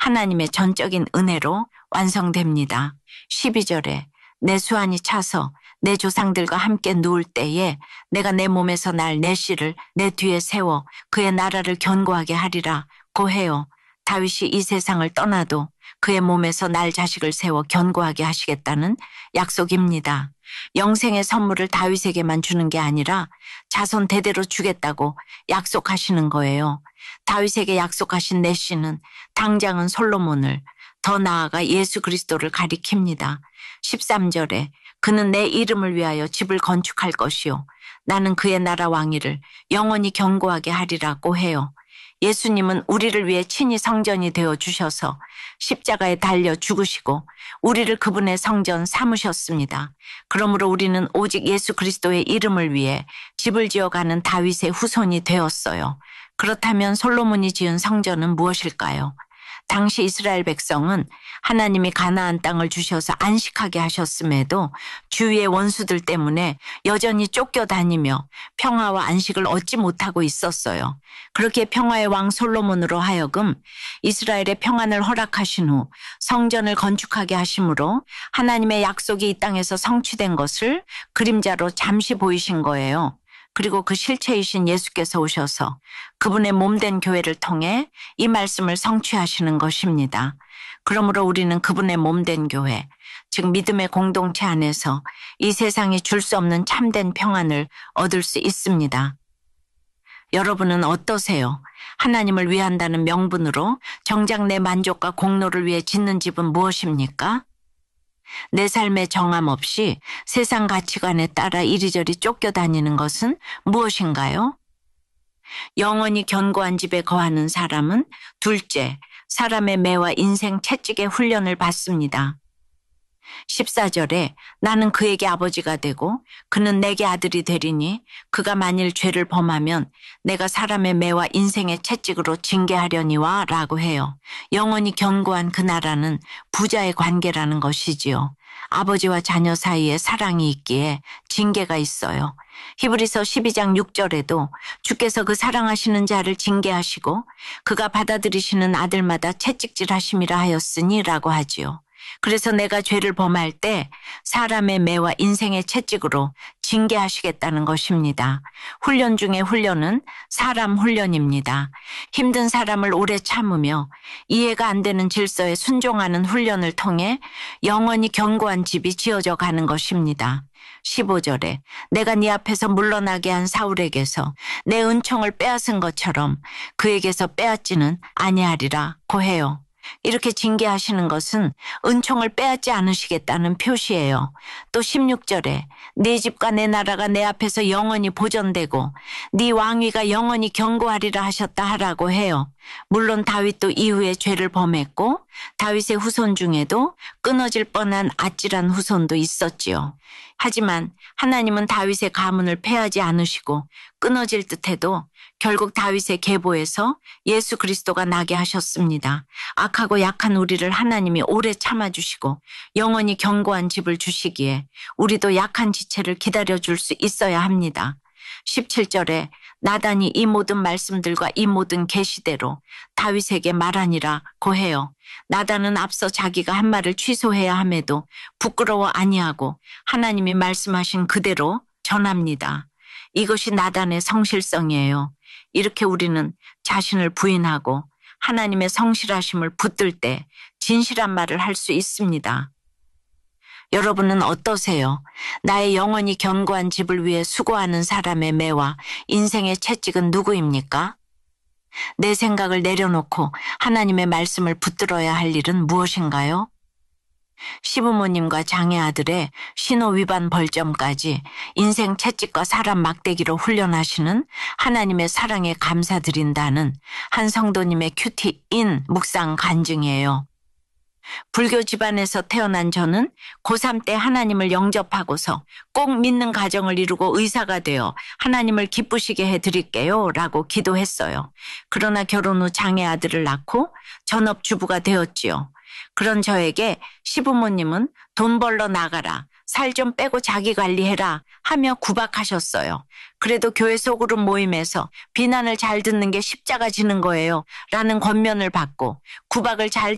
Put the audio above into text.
하나님의 전적인 은혜로 완성됩니다. 12절에 내 수완이 차서 내 조상들과 함께 누울 때에 내가 내 몸에서 날 내 씨를 내 뒤에 세워 그의 나라를 견고하게 하리라 고해요. 다윗이 이 세상을 떠나도 그의 몸에서 날 자식을 세워 견고하게 하시겠다는 약속입니다. 영생의 선물을 다윗에게만 주는 게 아니라 자손 대대로 주겠다고 약속하시는 거예요. 다윗에게 약속하신 내 씨는 당장은 솔로몬을, 더 나아가 예수 그리스도를 가리킵니다. 13절에 그는 내 이름을 위하여 집을 건축할 것이요 나는 그의 나라 왕위를 영원히 견고하게 하리라고 해요. 예수님은 우리를 위해 친히 성전이 되어 주셔서 십자가에 달려 죽으시고 우리를 그분의 성전 삼으셨습니다. 그러므로 우리는 오직 예수 그리스도의 이름을 위해 집을 지어가는 다윗의 후손이 되었어요. 그렇다면 솔로몬이 지은 성전은 무엇일까요? 당시 이스라엘 백성은 하나님이 가나안 땅을 주셔서 안식하게 하셨음에도 주위의 원수들 때문에 여전히 쫓겨다니며 평화와 안식을 얻지 못하고 있었어요. 그렇게 평화의 왕 솔로몬으로 하여금 이스라엘의 평안을 허락하신 후 성전을 건축하게 하심으로 하나님의 약속이 이 땅에서 성취된 것을 그림자로 잠시 보이신 거예요. 그리고 그 실체이신 예수께서 오셔서 그분의 몸된 교회를 통해 이 말씀을 성취하시는 것입니다. 그러므로 우리는 그분의 몸된 교회, 즉 믿음의 공동체 안에서 이 세상이 줄 수 없는 참된 평안을 얻을 수 있습니다. 여러분은 어떠세요? 하나님을 위한다는 명분으로 정작 내 만족과 공로를 위해 짓는 집은 무엇입니까? 내 삶의 정함 없이 세상 가치관에 따라 이리저리 쫓겨다니는 것은 무엇인가요? 영원히 견고한 집에 거하는 사람은 둘째, 사람의 매와 인생 채찍의 훈련을 받습니다. 14절에 나는 그에게 아버지가 되고 그는 내게 아들이 되리니 그가 만일 죄를 범하면 내가 사람의 매와 인생의 채찍으로 징계하려니와 라고 해요. 영원히 견고한 그 나라는 부자의 관계라는 것이지요. 아버지와 자녀 사이에 사랑이 있기에 징계가 있어요. 히브리서 12장 6절에도 주께서 그 사랑하시는 자를 징계하시고 그가 받아들이시는 아들마다 채찍질하심이라 하였으니 라고 하지요. 그래서 내가 죄를 범할 때 사람의 매와 인생의 채찍으로 징계하시겠다는 것입니다. 훈련 중에 훈련은 사람 훈련입니다. 힘든 사람을 오래 참으며 이해가 안 되는 질서에 순종하는 훈련을 통해 영원히 견고한 집이 지어져 가는 것입니다. 15절에 내가 네 앞에서 물러나게 한 사울에게서 내 은총을 빼앗은 것처럼 그에게서 빼앗지는 아니하리라 고해요. 이렇게 징계하시는 것은 은총을 빼앗지 않으시겠다는 표시예요. 또 16절에 네 집과 내 나라가 내 앞에서 영원히 보존되고 네 왕위가 영원히 견고하리라 하셨다 하라고 해요. 물론 다윗도 이후에 죄를 범했고 다윗의 후손 중에도 끊어질 뻔한 아찔한 후손도 있었지요. 하지만 하나님은 다윗의 가문을 패하지 않으시고 끊어질 듯해도 결국 다윗의 계보에서 예수 그리스도가 나게 하셨습니다. 악하고 약한 우리를 하나님이 오래 참아주시고 영원히 견고한 집을 주시기에 우리도 약한 지체를 기다려줄 수 있어야 합니다. 17절에 나단이 이 모든 말씀들과 이 모든 계시대로 다윗에게 말하니라 고해요. 나단은 앞서 자기가 한 말을 취소해야 함에도 부끄러워 아니하고 하나님이 말씀하신 그대로 전합니다. 이것이 나단의 성실성이에요. 이렇게 우리는 자신을 부인하고 하나님의 성실하심을 붙들 때 진실한 말을 할 수 있습니다. 여러분은 어떠세요? 나의 영원히 견고한 집을 위해 수고하는 사람의 매와 인생의 채찍은 누구입니까? 내 생각을 내려놓고 하나님의 말씀을 붙들어야 할 일은 무엇인가요? 시부모님과 장애 아들의 신호 위반 벌점까지 인생 채찍과 사람 막대기로 훈련하시는 하나님의 사랑에 감사드린다는 한 성도님의 큐티인 묵상 간증이에요. 불교 집안에서 태어난 저는 고3 때 하나님을 영접하고서 꼭 믿는 가정을 이루고 의사가 되어 하나님을 기쁘시게 해드릴게요 라고 기도했어요. 그러나 결혼 후 장애 아들을 낳고 전업주부가 되었지요. 그런 저에게 시부모님은 돈 벌러 나가라, 살 좀 빼고 자기 관리해라 하며 구박하셨어요. 그래도 교회 소그룹 모임에서 비난을 잘 듣는 게 십자가 지는 거예요 라는 권면을 받고 구박을 잘